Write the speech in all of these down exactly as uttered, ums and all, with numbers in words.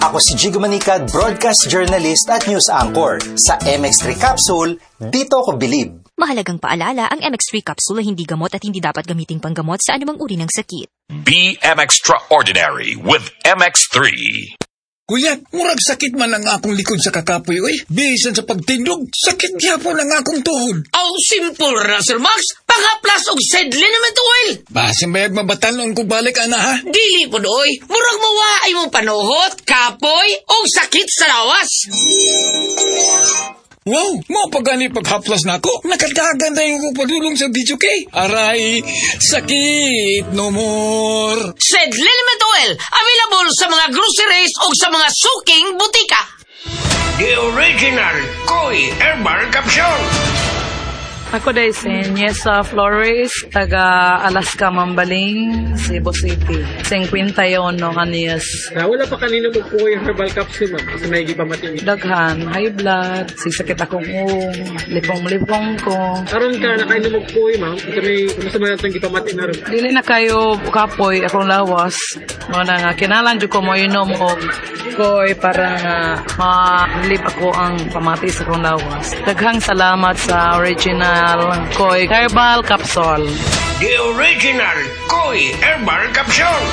Ako si Jigo Manicad, broadcast journalist at news anchor. Sa M X three Capsule, dito ako bilib. Mahalagang paalala, ang M X three Capsule ay hindi gamot at hindi dapat gamiting panggamot sa anumang uri ng sakit. Be M Extraordinary with M X three. Kuya, murag sakit man ang akong likod sa kakapoy, oy. Bisan sa pagtindog, sakit gyapon ang akong tuhod. Aw, simple ra, Sir Max. Pangaplas og sedle naman to, oil. Basin bayag mabatanon ko balik, ana, ha? Dili po, oy. Murag mawaay mong panuhot, kapoy, o sakit sa lawas. Wow, mo pagani paghaplas na ako. Nakadagan na yung padulong sa video kay. Aray, sakit no more. Sedle naman to, oil. Available sa mga groceries o sa mga suking butika. The original Koi Herbal Capsule. Ako day si Niesa Flores, taga Alaska, Mambaling, Cebu City. fifty-one no kaniyas. Na wala pa kanina mo po yung herbal capsule, ma'am. Kasi may iba matingin. Daghan, high blood, sisakit akong ung, lipong-lipong ko. Karoon ka, nakain mo po yung ma'am. Kasi may masama natin ipamatin na rin. Dili na kayo kapoy akong lawas. Mga nga, kinalan dyan ko mo inom o koy para nga ma-relieve ako ang pamati sa akong lawas. Daghang salamat sa original Koi Herbal Capsule. The original Koi Herbal Capsule.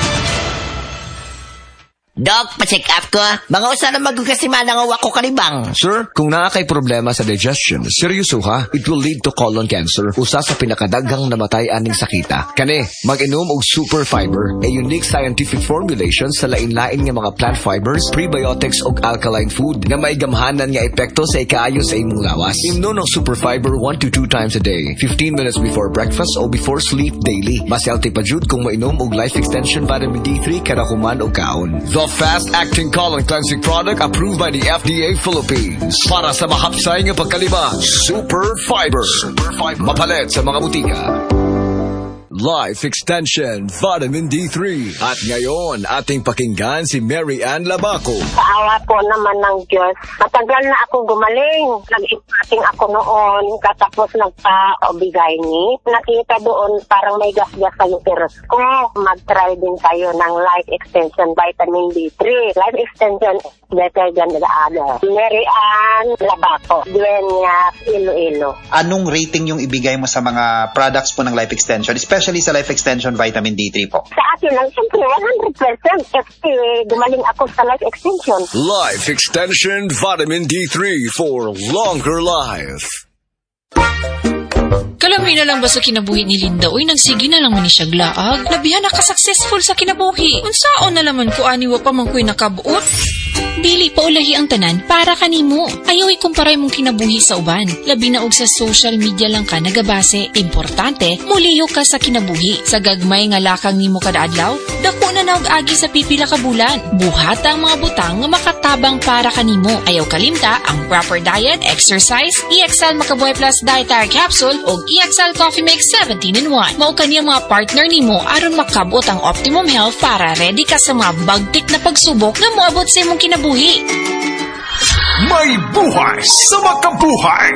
Doc, pa-check up ko. Mga usa na magkakasimana nga wako kanibang. Sir, kung naa kay problema sa digestion, seryoso ha, it will lead to colon cancer. Usa sa pinakadaghang namatay aning sakita. Kani, mag-inom og Super Fiber, a unique scientific formulation sa lain-lain nga mga plant fibers, prebiotics ug alkaline food nga may gamhanan nga epekto sa ikaayo sa imong lawas. Imnon ang Super Fiber one to two times a day, fifteen minutes before breakfast o before sleep daily. Mas healthy pa jud kung mainom og Life Extension Vitamin D three kada human og kaon. The fast-acting colon cleansing product approved by the F D A Philippines. Para sa mahapsay nga pagkalima, Super Fiber. Super Fiber. Mapalit sa mga butika. Life Extension Vitamin D three. At ngayon, ating pakinggan si Mary Ann Labaco. Sa awa po naman ng Diyos, matagal na ako gumaling. Nag-ipating ako noon, katapos nagpa-obigay ni. Nakita doon parang may gas-gas sa uterus ko. Mag-try din tayo ng Life Extension Vitamin D three. Life Extension is better than the other. Mary Ann Labaco, Dueña, Iloilo. Anong rating yung ibigay mo sa mga products po ng Life Extension, especially sa Life Extension Vitamin D three po? Sa akin lang, siyempre, one hundred percent kasi gumaling ako sa Life Extension. Life Extension Vitamin D three for longer life. Kalamay na lang ba sa kinabuhi ni Linda? Uy, nagsige na lang man ni siya glaag. Labihan na ka-successful sa kinabuhi. Unsaon na laman ko aniwa pa man ko'y nakabuot. Dili pa ulahi ang tanan para kanimo. Ayaw ikumparay mong kinabuhi sa uban. Labi na og sa social media lang ka nagabase. Importante, muliyo ka sa kinabuhi. Sa gagmay nga lakang nimo kada adlaw, dako na naog agi sa pipila ka bulan. Buhata ang mga butang nga makatabang para kanimo. Ayaw kalimta ang proper diet, exercise, E X L Makabuhay Plus Dietary Capsule o E X L Coffee Mix seventeen in one. Mao kaniya mga partner nimo aron makabot ang optimum health para ready ka sa mga bagtik na pagsubok nga moabot sa imong kinabuhi. May buhay sa makabuhay.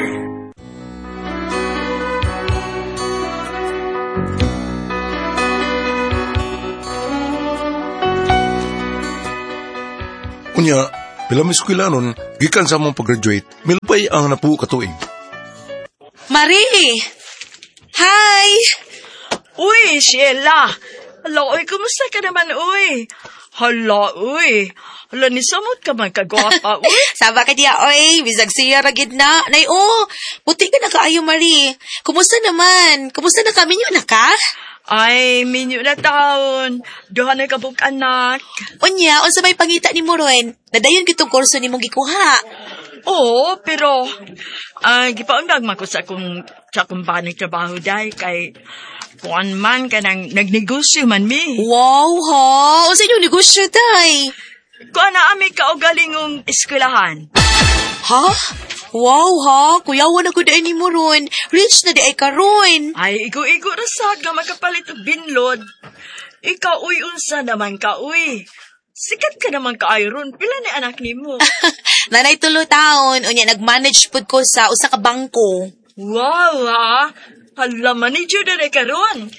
Unya, bilang eskwelanon, gikan sa mong pag-graduate, milpay ang napu katuig. Marie! Hi! Uy, Sheila! Hala, uy, kumusta ka naman, uy? Hala, uy! Hala, nisamot ka man kagwapa, uy! Saba ka diya, uy! Bisag siya ragid na. Nay, oh! Buti ka na kaayo, Marie. Kumusta naman? Kumusta na kami yun, naka? Ay, minyo na taon. Duha na kabuk anak. Unya, unsa may pangita ni mo ron? Nadayon kitong kurso ni mong gikuha. Oo, pero ay, gipaundag man ko sa akong sa akong trabaho dahil kay kuan man ka nang nagnegosyo man mi. Wow, ha? Unsa yung negosyo, day? Kuan na ami kaugalingong eskwelahan. Ha? Wow, ha? Kuyawan ako dahil ni mo ron. Rich na di ay karon. Ay, igo-igo rasag na magkapalit og binlod. Ikaw, uy, unsa naman ka, uy. Sikat ka naman ka, Iron. Pila ni anak ni mo? Nanay tulo taon. Unya, nag-manage po ko sa usa ka bangko. Wow, ha? Hala, manager na rin ka ron.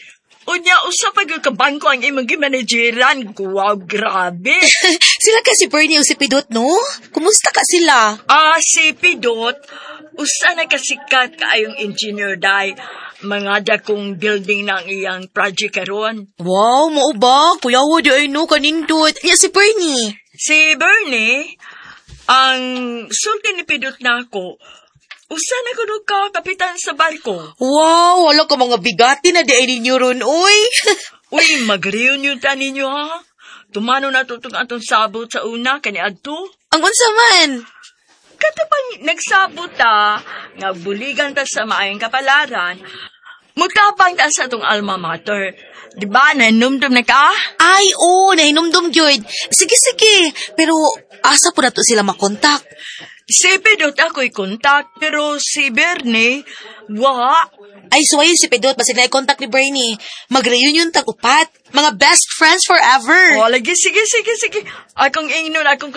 Unya, usa pa yung kabangko ang imong gimanageran. Wow, grabe. Sila ka si Bernie o si Pidot, no? Kumusta ka sila? Ah, si Pidot, usa na kasikat kaayong engineer day. Mga dakong building ng iyang project karon. Wow, mao ba? Kuyawa di ay no, kanindot. Nya si Bernie. Si Bernie, ang sulti ni Pidot na ako, usa na ko ka kapitan sa barko. Wow, wala ka mga bigati na di ay ninyo ron, uy. Uy, mag-reunion ta ninyo, ha? Tumano na tutong atong sabot sa una, kani adto. Ang unsa man? Katapang nagsabot ta, nagbuligan ta sa maayong kapalaran, mutapang ta sa atong alma mater. Diba, nahinumdum na ka? Ay, oo, nahinumdum gyud. Sige, sige. Pero, asa po na to sila makontak? Si Pedot ako'y kontak, pero si Bernie, wa. Ay, suwayin si Pedot, basta na-contact ni Bernie. Mag-reunion tag-upat. Mga best friends forever. O, lagi, sige, sige, sige. Akong ingnon, akong